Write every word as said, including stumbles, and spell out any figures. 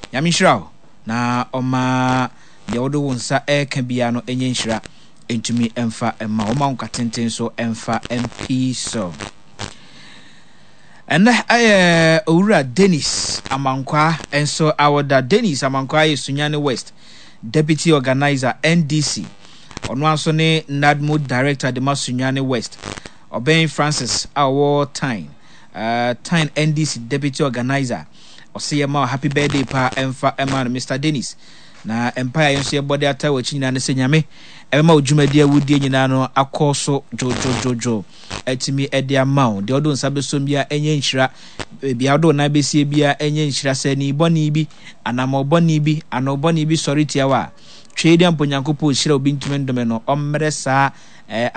Yamishra na oma de odo wonsa e kan bia no enye nhira entumi emfa emma oma nkatenten so emfa mp so and eh owura Dennis Amankwa enso awoda Dennis Amankwa Yesunyane West deputy organizer N D C ono aso ne Nadmo director de Masunyane West Oben Francis awo time uh time N D C deputy organizer osiyema happy birthday pa emfa emma Mister Dennis na empire yenso ye body ata wachi nyina ne senyame emma odwumadi awudie nyina no akoso jojo jojo etimi ede amount de odo nsa besom bia enye nhira bia odo na besie bia enye nhira sani boni bi anamo boni bi ano boni bi sorry tiawa twede amponyankopo hira obi ntumi ndome no omre saa